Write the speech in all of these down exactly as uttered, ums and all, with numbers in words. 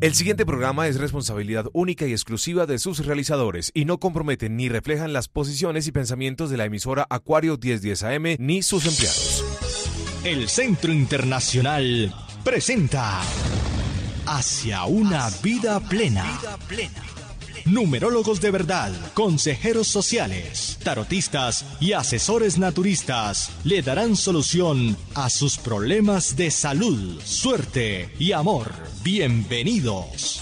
El siguiente programa es responsabilidad única y exclusiva de sus realizadores y no comprometen ni reflejan las posiciones y pensamientos de la emisora Acuario mil diez A M ni sus empleados. El Centro Internacional presenta Hacia una vida plena. Numerólogos de verdad, consejeros sociales, tarotistas y asesores naturistas le darán solución a sus problemas de salud, suerte y amor. Bienvenidos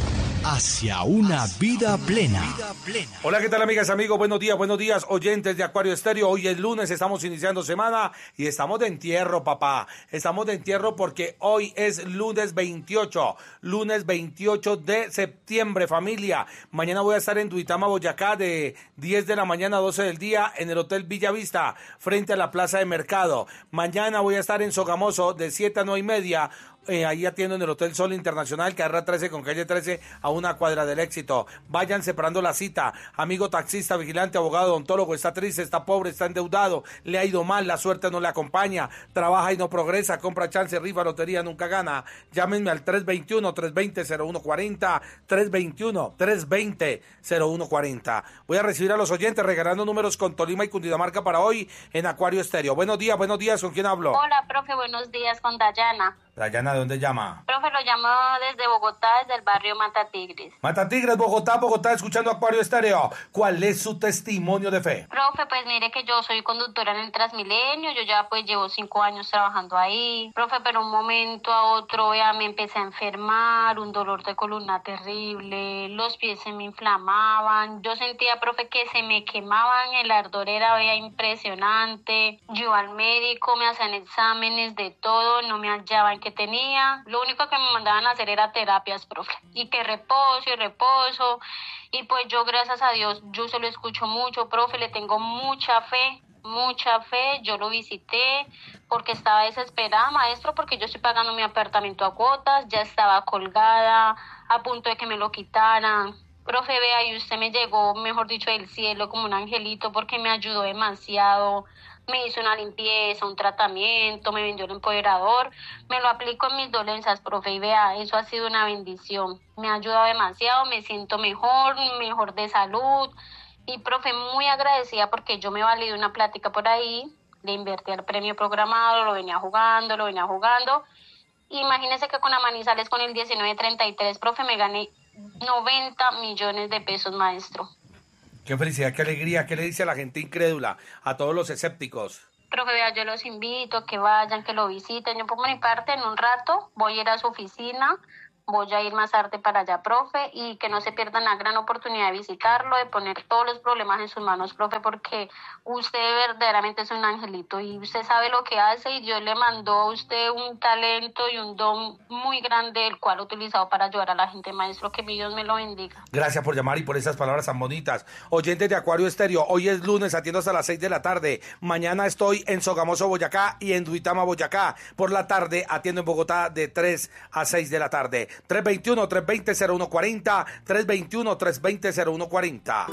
hacia una vida plena. Hola, ¿qué tal, amigas, amigos? Buenos días, buenos días, oyentes de Acuario Estéreo. Hoy es lunes, estamos iniciando semana y estamos de entierro, papá. Estamos de entierro porque hoy es lunes veintiocho, lunes veintiocho de septiembre, familia. Mañana voy a estar en Duitama, Boyacá, de diez de la mañana a doce del día, en el Hotel Villavista, frente a la Plaza de Mercado. Mañana voy a estar en Sogamoso, de siete a nueve y media. Eh, ahí atiendo en el Hotel Sol Internacional, carrera trece con calle trece, a una cuadra del éxito. Vayan separando la cita. Amigo taxista, vigilante, abogado, odontólogo, está triste, está pobre, está endeudado, le ha ido mal, la suerte no le acompaña, trabaja y no progresa, compra chance, rifa, lotería, nunca gana. Llámenme al tres veintiuno, tres veinte, cero uno cuarenta, tres veintiuno, tres veinte, cero uno cuarenta. Voy a recibir a los oyentes regalando números con Tolima y Cundinamarca para hoy en Acuario Estéreo. Buenos días, buenos días, ¿con quién hablo? Hola, profe, buenos días, con Dayana. Dayana, ¿de dónde llama? Profe, lo llamo desde Bogotá, desde el barrio Matatigres. Matatigres, Bogotá, Bogotá, escuchando Acuario Estéreo. ¿Cuál es su testimonio de fe? Profe, pues mire que yo soy conductora en el Transmilenio, yo ya pues llevo cinco años trabajando ahí. Profe, pero un momento a otro ya me empecé a enfermar, un dolor de columna terrible, los pies se me inflamaban, yo sentía, profe, que se me quemaban, el ardor era vea, impresionante. Yo al médico, me hacían exámenes de todo, no me hallaban que tenía. Lo único que me mandaban a hacer era terapias, profe, y que reposo y reposo, y pues yo, gracias a Dios, yo se lo escucho mucho, profe, le tengo mucha fe, mucha fe. Yo lo visité porque estaba desesperada, maestro, porque yo estoy pagando mi apartamento a cuotas, ya estaba colgada, a punto de que me lo quitaran. Profe, vea, y usted me llegó, mejor dicho, del cielo como un angelito, porque me ayudó demasiado. Me hizo una limpieza, un tratamiento, me vendió el empoderador, me lo aplico en mis dolencias, profe, y vea, eso ha sido una bendición. Me ha ayudado demasiado, me siento mejor, mejor de salud. Y, profe, muy agradecida porque yo me valí de una plática por ahí, le invertí al premio programado, lo venía jugando, lo venía jugando. Imagínese que con la Manizales, con el diecinueve treinta y tres, profe, me gané noventa millones de pesos, maestro. Qué felicidad, qué alegría. ¿Qué le dice a la gente incrédula, a todos los escépticos? Profe, vea, yo los invito a que vayan, que lo visiten. Yo por mi parte, en un rato, voy a ir a su oficina, voy a ir más tarde para allá, profe, y que no se pierdan la gran oportunidad de visitarlo, de poner todos los problemas en sus manos, profe, porque usted verdaderamente es un angelito y usted sabe lo que hace y Dios le mandó a usted un talento y un don muy grande, el cual ha utilizado para ayudar a la gente, maestro. Que mi Dios me lo bendiga. Gracias por llamar y por esas palabras tan bonitas. Oyentes de Acuario Estéreo, hoy es lunes, atiendo hasta las seis de la tarde. Mañana estoy en Sogamoso, Boyacá, y en Duitama, Boyacá. Por la tarde atiendo en Bogotá de tres a seis de la tarde. tres veintiuno, tres veinte, cero uno cuarenta, tres veintiuno, tres veinte, cero uno cuarenta.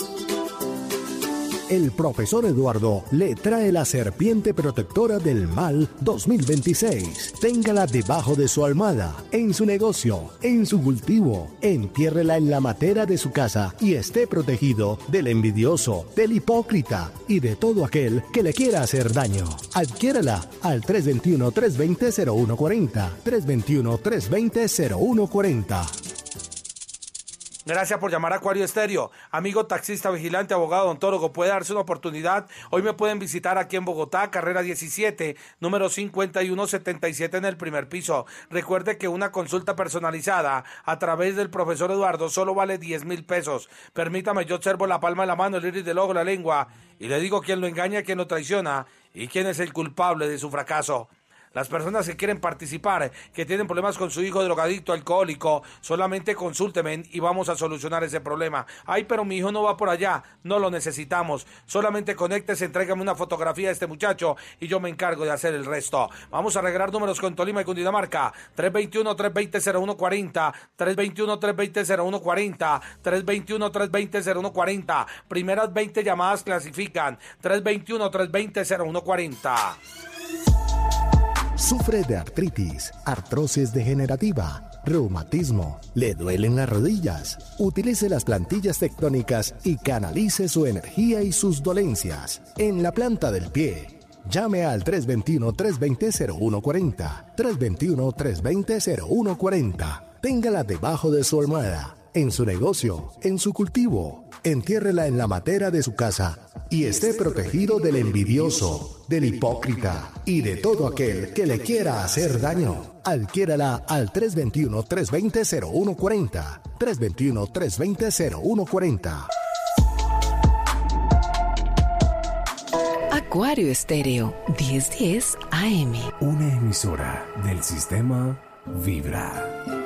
El profesor Eduardo le trae la serpiente protectora del mal dos mil veintiséis. Téngala debajo de su almohada, en su negocio, en su cultivo. Entiérrela en la matera de su casa y esté protegido del envidioso, del hipócrita y de todo aquel que le quiera hacer daño. Adquiérala al tres veintiuno, tres veinte, cero uno cuarenta. tres veintiuno, tres veinte, cero uno cuarenta. Gracias por llamar a Acuario Estéreo. Amigo taxista, vigilante, abogado, odontólogo, puede darse una oportunidad. Hoy me pueden visitar aquí en Bogotá, carrera diecisiete, número cincuenta y uno setenta y siete, en el primer piso. Recuerde que una consulta personalizada a través del profesor Eduardo solo vale diez mil pesos. Permítame, yo observo la palma de la mano, el iris del ojo, la lengua, y le digo quién lo engaña, quién lo traiciona y quién es el culpable de su fracaso. Las personas que quieren participar, que tienen problemas con su hijo drogadicto, alcohólico, solamente consúltenme y vamos a solucionar ese problema. Ay, pero mi hijo no va por allá, no lo necesitamos. Solamente conéctese, entrégame una fotografía de este muchacho y yo me encargo de hacer el resto. Vamos a regalar números con Tolima y Cundinamarca. tres veintiuno, tres veinte, cero uno cuarenta, tres veintiuno, tres veinte, cero uno cuarenta, tres veintiuno, tres veinte, cero uno cuarenta. Primeras veinte llamadas clasifican. tres veintiuno, tres veinte, cero uno cuarenta. Sufre de artritis, artrosis degenerativa, reumatismo, le duelen las rodillas. Utilice las plantillas tectónicas y canalice su energía y sus dolencias en la planta del pie. Llame al tres dos uno, tres dos cero, cero uno cuatro cero, tres dos uno, tres dos cero, cero uno cuatro cero. Téngala debajo de su almohada, en su negocio, en su cultivo. Entiérrela en la matera de su casa y esté protegido del envidioso, del hipócrita y de todo aquel que le quiera hacer daño. Adquiérala al tres dos uno, tres dos cero, cero uno cuatro cero, tres dos uno, tres dos cero, cero uno cuatro cero. Acuario Estéreo diez diez A M. Una emisora del sistema Vibra.